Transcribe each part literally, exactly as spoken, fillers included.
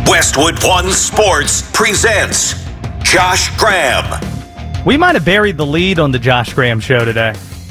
Westwood One Sports presents Josh Graham. We might have buried the lead on the Josh Graham Show today.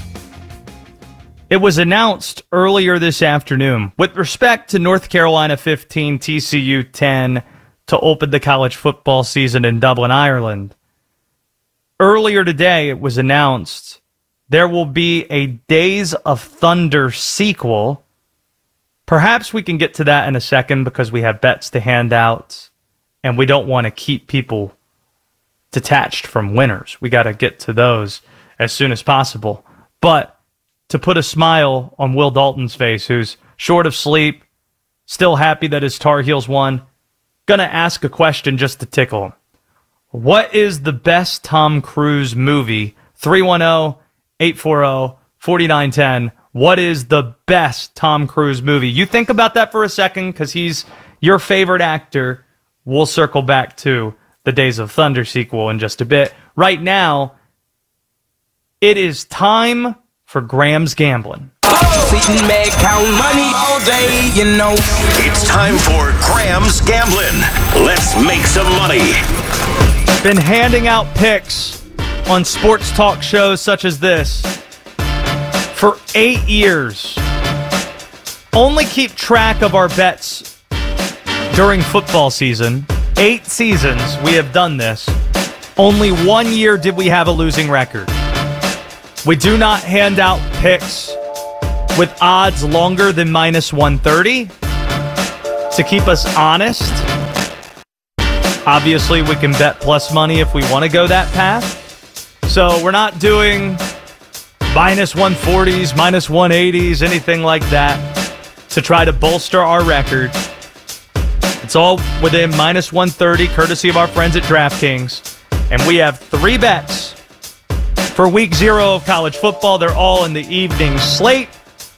It was announced earlier this afternoon with respect to North Carolina fifteen, T C U ten to open the college football season in Dublin, Ireland. Earlier today, it was announced there will be a Days of Thunder sequel. Perhaps we can get to that in a second because we have bets to hand out and we don't want to keep people detached from winners. We got to get to those as soon as possible. But to put a smile on Will Dalton's face, who's short of sleep, still happy that his Tar Heels won, going to ask a question just to tickle him. What is the best Tom Cruise movie? three one zero, eight four zero, four nine one zero. What is the best Tom Cruise movie? You think about that for a second because he's your favorite actor. We'll circle back to the Days of Thunder sequel in just a bit. Right now, it is time for Graham's Gambling. It's time for Graham's Gambling. Let's make some money. Been handing out picks on sports talk shows such as this for eight years. Only keep track of our bets during football season. Eight seasons we have done this. Only one year did we have a losing record. We do not hand out picks with odds longer than minus one thirty to keep us honest. Obviously, we can bet plus money if we want to go that path. So we're not doing minus one forties, minus one eighties, anything like that to try to bolster our record. It's all within minus one thirty, courtesy of our friends at DraftKings. And we have three bets for week zero of college football. They're all in the evening slate.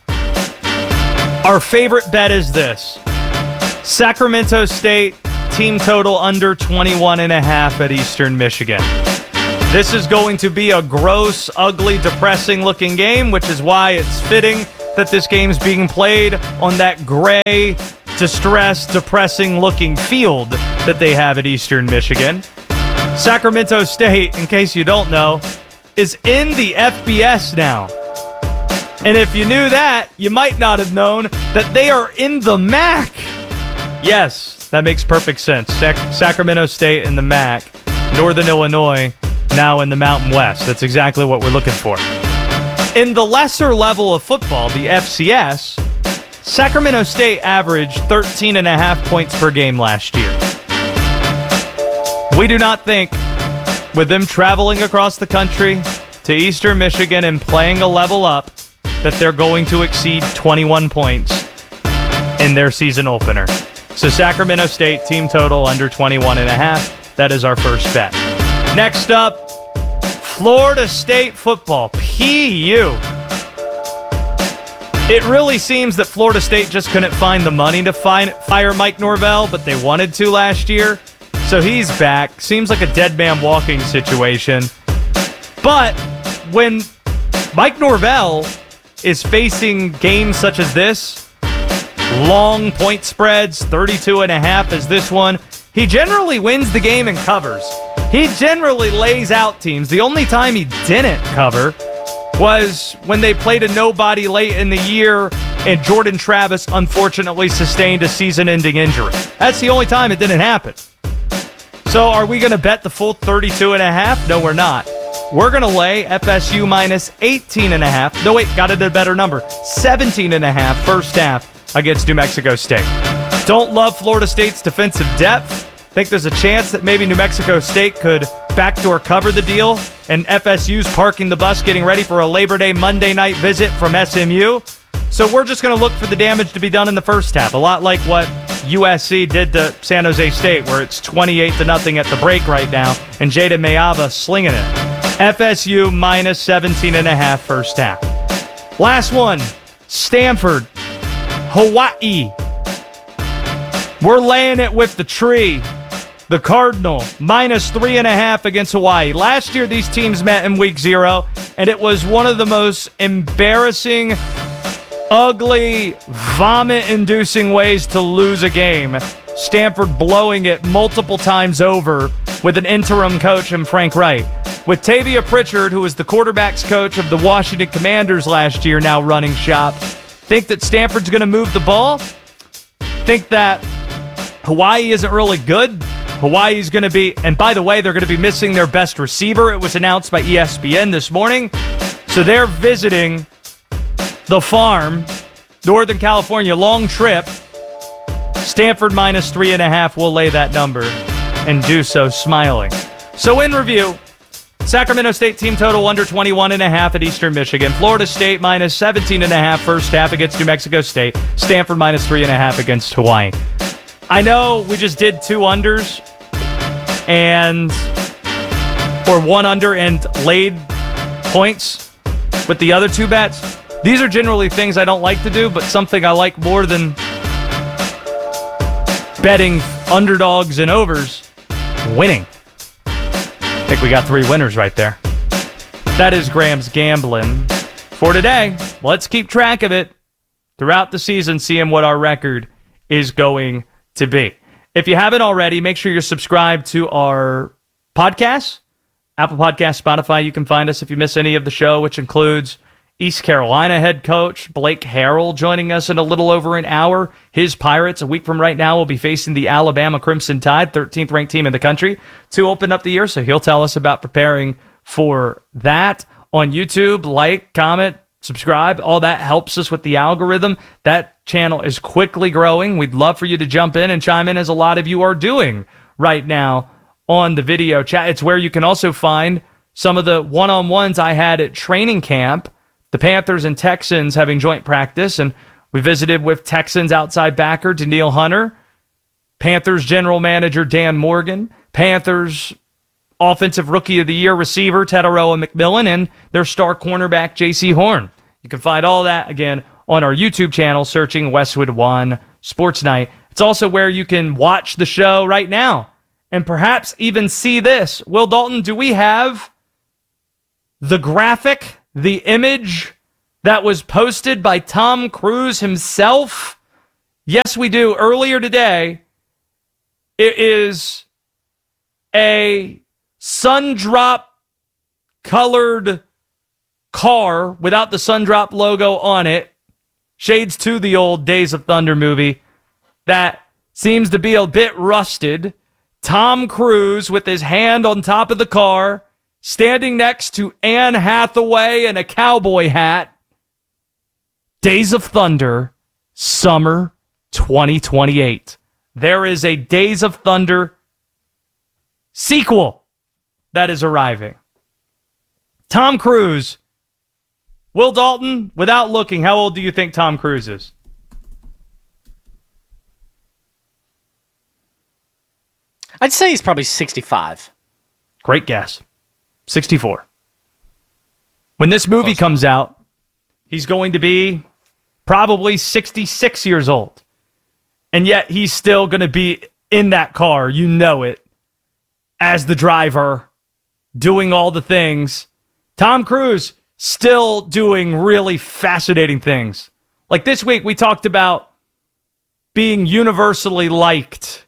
Our favorite bet is this. Sacramento State team total under twenty-one and a half at Eastern Michigan. This is going to be a gross, ugly, depressing-looking game, which is why it's fitting that this game's being played on that gray, distressed, depressing-looking field that they have at Eastern Michigan. Sacramento State, in case you don't know, is in the F B S now. And if you knew that, you might not have known that they are in the M A C. Yes, that makes perfect sense. Sac- Sacramento State in the M A C. Northern Illinois now in the Mountain West. That's exactly what we're looking for. In the lesser level of football, the F C S, Sacramento State averaged thirteen and a half points per game last year. We do not think, with them traveling across the country to Eastern Michigan and playing a level up, that they're going to exceed twenty-one points in their season opener. So Sacramento State team total under twenty-one and a half. That is our first bet. Next up, Florida State football, P U. It really seems that Florida State just couldn't find the money to find, fire Mike Norvell, but they wanted to last year. So he's back. Seems like a dead man walking situation. But when Mike Norvell is facing games such as this, long point spreads, thirty-two and a half as this one, he generally wins the game and covers. He generally lays out teams. The only time he didn't cover was when they played a nobody late in the year and Jordan Travis unfortunately sustained a season-ending injury. That's the only time it didn't happen. So are we going to bet the full thirty-two and a half? No, we're not. We're going to lay F S U minus eighteen and a half. No, wait, got it at a better number. seventeen and a half first half against New Mexico State. Don't love Florida State's defensive depth. Think there's a chance that maybe New Mexico State could backdoor cover the deal, and F S U's parking the bus getting ready for a Labor Day Monday night visit from S M U. So we're just going to look for the damage to be done in the first half, a lot like what U S C did to San Jose State, where it's twenty-eight to nothing at the break right now, and Jada Mayava slinging it. F S U minus seventeen and a half first half. Last one, Stanford, Hawaii. We're laying it with the tree. The Cardinal, minus three and a half against Hawaii. Last year, these teams met in week zero, and it was one of the most embarrassing, ugly, vomit-inducing ways to lose a game. Stanford blowing it multiple times over with an interim coach in Frank Wright. With Tavia Pritchard, who was the quarterback's coach of the Washington Commanders last year, now running shop, think that Stanford's going to move the ball? Think that Hawaii isn't really good? Hawaii's going to be, and by the way, they're going to be missing their best receiver. It was announced by E S P N this morning. So they're visiting the farm, Northern California, long trip. Stanford minus three and a half. We'll lay that number and do so smiling. So in review, Sacramento State team total under twenty-one and a half at Eastern Michigan. Florida State minus seventeen and a half first half against New Mexico State. Stanford minus three and a half against Hawaii. I know we just did two unders and or one under and laid points with the other two bets. These are generally things I don't like to do, but something I like more than betting underdogs and overs, winning. I think we got three winners right there. That is Graham's Gambling for today. Let's keep track of it throughout the season, seeing what our record is going to be. If you haven't already, make sure you're subscribed to our podcasts. Apple Podcasts, Spotify, you can find us if you miss any of the show, which includes East Carolina head coach Blake Harrell joining us in a little over an hour. His Pirates, a week from right now, will be facing the Alabama Crimson Tide, thirteenth ranked team in the country, to open up the year. So he'll tell us about preparing for that. On YouTube, like, comment, subscribe. All that helps us with the algorithm. That channel is quickly growing. We'd love for you to jump in and chime in, as a lot of you are doing right now on the video chat. It's where you can also find some of the one-on-ones I had at training camp. The Panthers and Texans having joint practice, and we visited with Texans outside backer Danielle Hunter, Panthers general manager Dan Morgan, Panthers offensive rookie of the year receiver Tataroa McMillan, and their star cornerback J C Horn. You can find all that, again, on our YouTube channel, searching Westwood One Sports Night. It's also where you can watch the show right now and perhaps even see this. Will Dalton, do we have the graphic, the image that was posted by Tom Cruise himself? Yes, we do. Earlier today, it is a Sundrop colored car without the Sundrop logo on it. Shades to the old Days of Thunder movie that seems to be a bit rusted. Tom Cruise with his hand on top of the car, standing next to Anne Hathaway in a cowboy hat. Days of Thunder, summer twenty twenty-eight. There is a Days of Thunder sequel that is arriving. Tom Cruise. Will Dalton, without looking, how old do you think Tom Cruise is? I'd say he's probably sixty-five. Great guess. sixty-four. When this movie Close. comes out, he's going to be probably sixty-six years old. And yet he's still going to be in that car, you know it, as the driver, doing all the things. Tom Cruise still doing really fascinating things. Like this week, we talked about being universally liked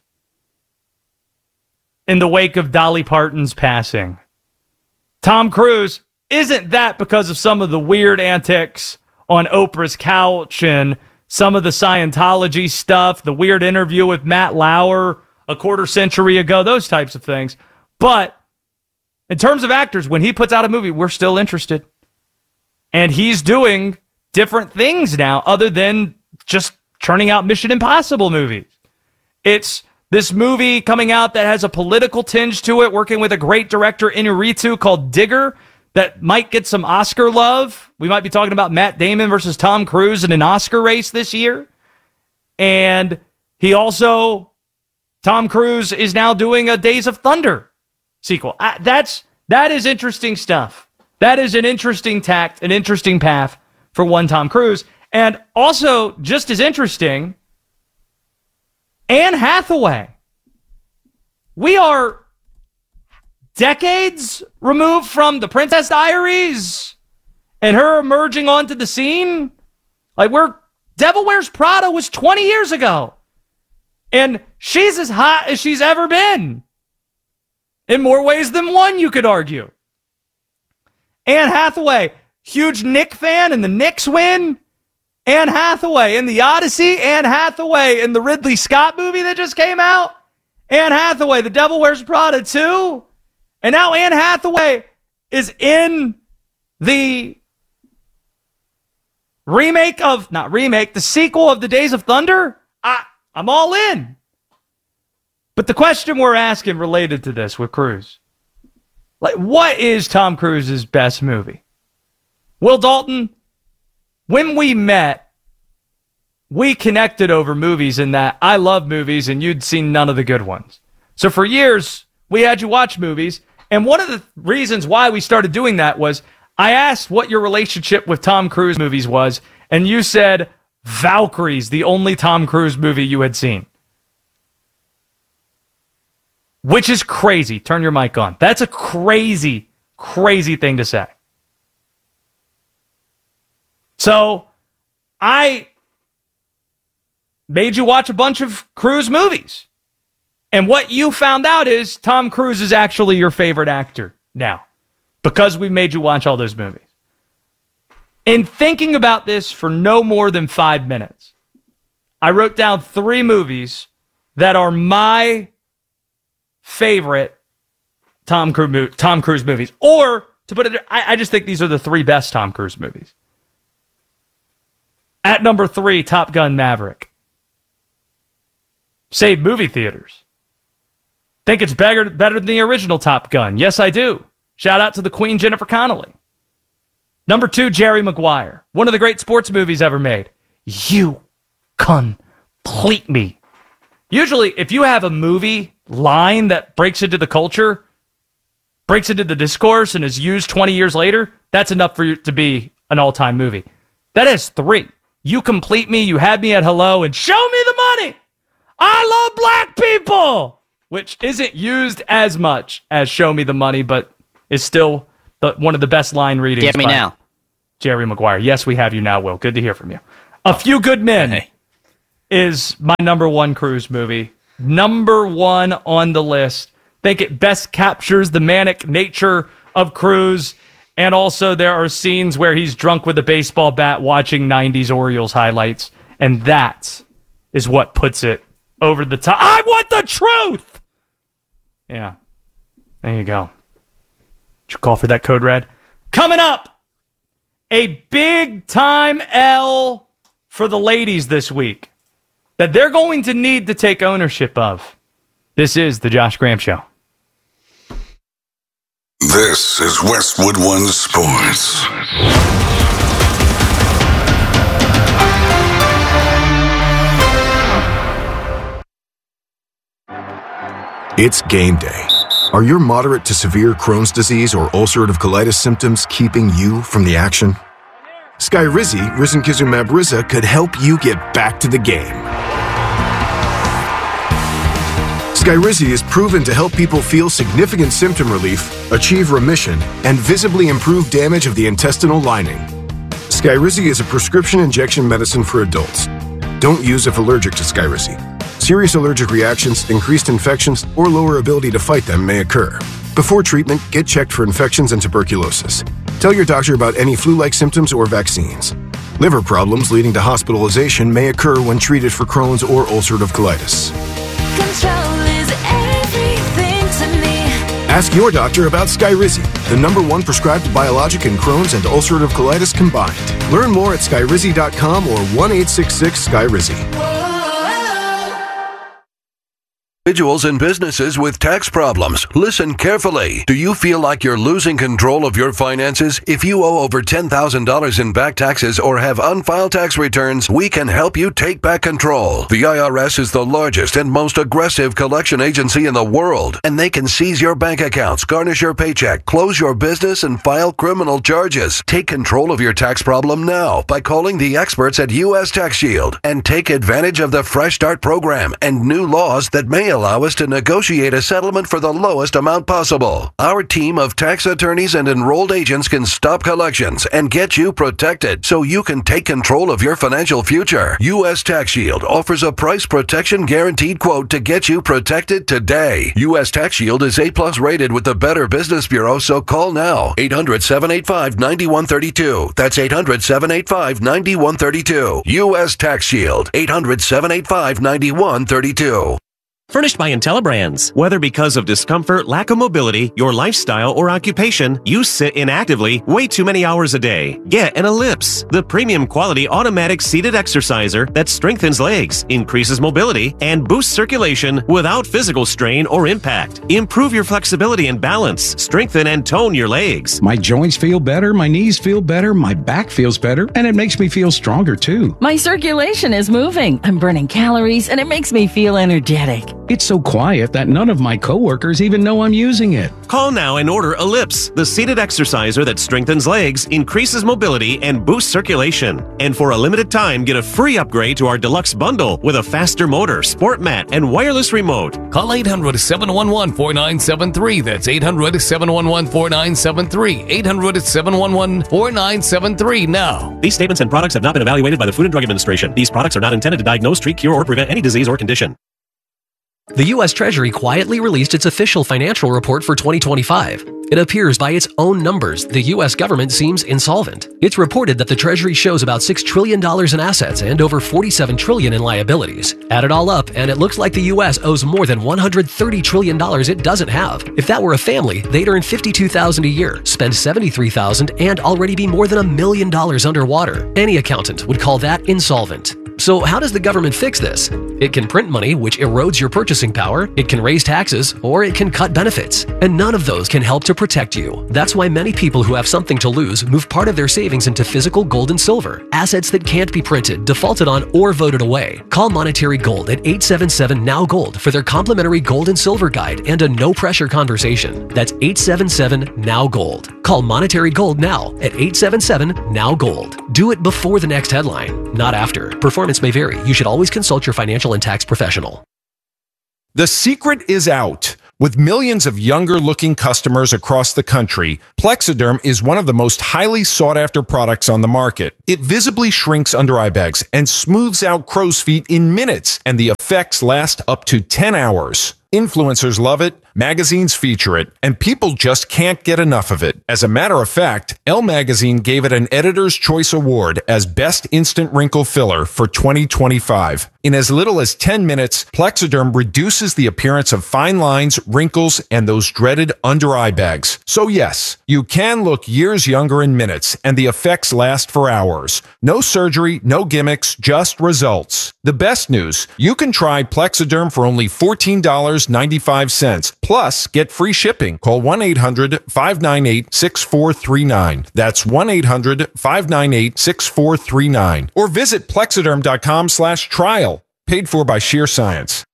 in the wake of Dolly Parton's passing. Tom Cruise isn't that because of some of the weird antics on Oprah's couch and some of the Scientology stuff, the weird interview with Matt Lauer a quarter century ago, those types of things. But in terms of actors, when he puts out a movie, we're still interested. And he's doing different things now other than just churning out Mission Impossible movies. It's this movie coming out that has a political tinge to it, working with a great director, Inarritu, called Digger, that might get some Oscar love. We might be talking about Matt Damon versus Tom Cruise in an Oscar race this year. And he also, Tom Cruise is now doing a Days of Thunder sequel. I, that's, that is interesting stuff. That is an interesting tact, an interesting path for one Tom Cruise. And also, just as interesting, Anne Hathaway. We are decades removed from The Princess Diaries and her emerging onto the scene. Like, we're Devil Wears Prada was twenty years ago. And she's as hot as she's ever been. In more ways than one, you could argue. Anne Hathaway, huge Nick fan, and the Knicks win. Anne Hathaway in The Odyssey. Anne Hathaway in the Ridley Scott movie that just came out. Anne Hathaway, The Devil Wears Prada too. And now Anne Hathaway is in the remake of, not remake, the sequel of The Days of Thunder. I, I'm all in. But the question we're asking related to this with Cruise, like, what is Tom Cruise's best movie? Will Dalton, when we met, we connected over movies in that I love movies and you'd seen none of the good ones. So for years, we had you watch movies. And one of the reasons why we started doing that was I asked what your relationship with Tom Cruise movies was, and you said Valkyrie's the only Tom Cruise movie you had seen. Which is crazy. Turn your mic on. That's a crazy, crazy thing to say. So, I made you watch a bunch of Cruise movies. And what you found out is Tom Cruise is actually your favorite actor now. Because we made you watch all those movies. In thinking about this for no more than five minutes, I wrote down three movies that are my favorite Tom Cruise, Tom Cruise movies. Or, to put it, I, I just think these are the three best Tom Cruise movies. At number three, Top Gun Maverick. Saved movie theaters. Think it's better, better than the original Top Gun. Yes, I do. Shout out to the Queen, Jennifer Connelly. Number two, Jerry Maguire. One of the great sports movies ever made. You complete me. Usually, if you have a movie line that breaks into the culture, breaks into the discourse, and is used twenty years later, that's enough for it to be an all-time movie. That has three. You complete me, you had me at hello, and show me the money. I love black people, which isn't used as much as show me the money, but is still the, one of the best line readings. Get me now. Jerry Maguire. Yes, we have you now, Will. Good to hear from you. A Few Good Men hey. is my number one Cruise movie. Number one on the list. Think it best captures the manic nature of Cruise. And also there are scenes where he's drunk with a baseball bat watching nineties Orioles highlights. And that is what puts it over the top. I want the truth! Yeah. There you go. Did you call for that code red? Coming up, a big time L for the ladies this week that they're going to need to take ownership of. This is the Josh Graham Show. This is Westwood One Sports. It's game day. Are your moderate to severe Crohn's disease or ulcerative colitis symptoms keeping you from the action? Skyrizi, risankizumab Riza, could help you get back to the game. Skyrizi is proven to help people feel significant symptom relief, achieve remission, and visibly improve damage of the intestinal lining. Skyrizi is a prescription injection medicine for adults. Don't use if allergic to Skyrizi. Serious allergic reactions, increased infections, or lower ability to fight them may occur. Before treatment, get checked for infections and tuberculosis. Tell your doctor about any flu-like symptoms or vaccines. Liver problems leading to hospitalization may occur when treated for Crohn's or ulcerative colitis. Control is everything to me. Ask your doctor about Skyrizi, the number one prescribed biologic in Crohn's and ulcerative colitis combined. Learn more at skyrizi dot com or one eight six six Skyrizi. Individuals and businesses with tax problems, listen carefully. Do you feel like you're losing control of your finances? If you owe over ten thousand dollars in back taxes or have unfiled tax returns, we can help you take back control. The I R S is the largest and most aggressive collection agency in the world, and they can seize your bank accounts, garnish your paycheck, close your business, and file criminal charges. Take control of your tax problem now by calling the experts at U S Tax Shield and take advantage of the Fresh Start program and new laws that may allow us to negotiate a settlement for the lowest amount possible. Our team of tax attorneys and enrolled agents can stop collections and get you protected so you can take control of your financial future. U S Tax Shield offers a price protection guaranteed quote to get you protected today. U S Tax Shield is A plus rated with the Better Business Bureau, so call now. eight hundred, seven eight five, nine one three two. That's eight hundred, seven eight five, nine one three two. U S Tax Shield. eight hundred, seven eight five, nine one three two. Furnished by IntelliBrands. Whether because of discomfort, lack of mobility, your lifestyle, or occupation, you sit inactively way too many hours a day. Get an Ellipse, the premium quality automatic seated exerciser that strengthens legs, increases mobility, and boosts circulation without physical strain or impact. Improve your flexibility and balance, strengthen and tone your legs. My joints feel better, my knees feel better, my back feels better, and it makes me feel stronger too. My circulation is moving. I'm burning calories, and it makes me feel energetic. It's so quiet that none of my coworkers even know I'm using it. Call now and order Ellipse, the seated exerciser that strengthens legs, increases mobility, and boosts circulation. And for a limited time, get a free upgrade to our deluxe bundle with a faster motor, sport mat, and wireless remote. Call eight hundred, seven one one, four nine seven three. That's eight hundred, seven one one, four nine seven three. eight hundred, seven one one, four nine seven three now. These statements and products have not been evaluated by the Food and Drug Administration. These products are not intended to diagnose, treat, cure, or prevent any disease or condition. The U S Treasury quietly released its official financial report for twenty twenty-five. It appears by its own numbers, the U S government seems insolvent. It's reported that the Treasury shows about six trillion dollars in assets and over forty-seven trillion dollars in liabilities. Add it all up, and it looks like the U S owes more than one hundred thirty trillion dollars it doesn't have. If that were a family, they'd earn fifty-two thousand dollars a year, spend seventy-three thousand dollars, and already be more than a million dollars underwater. Any accountant would call that insolvent. So how does the government fix this? It can print money, which erodes your purchasing power, it can raise taxes, or it can cut benefits. And none of those can help to protect you. That's why many people who have something to lose move part of their savings into physical gold and silver, assets that can't be printed, defaulted on, or voted away. Call Monetary Gold at eight seven seven, N O W Gold for their complimentary gold and silver guide and a no-pressure conversation. That's eight seven seven, N O W Gold. Call Monetary Gold now at eight seven seven, N O W Gold. Do it before the next headline, not after. Performance may vary. You should always consult your financial and tax professional. The secret is out. With millions of younger-looking customers across the country, Plexiderm is one of the most highly sought-after products on the market. It visibly shrinks under eye bags and smooths out crow's feet in minutes, and the effects last up to ten hours. Influencers love it, magazines feature it, and people just can't get enough of it. As a matter of fact, Elle Magazine gave it an Editor's Choice Award as Best Instant Wrinkle Filler for twenty twenty-five. In as little as ten minutes, Plexiderm reduces the appearance of fine lines, wrinkles, and those dreaded under-eye bags. So yes, you can look years younger in minutes, and the effects last for hours. No surgery, no gimmicks, just results. The best news, you can try Plexiderm for only fourteen dollars and ninety-five cents. Plus, get free shipping. Call one eight hundred, five nine eight, six four three nine. That's one eight hundred, five nine eight, six four three nine. Or visit Plexiderm dot com slash trial. Paid for by Sheer Science.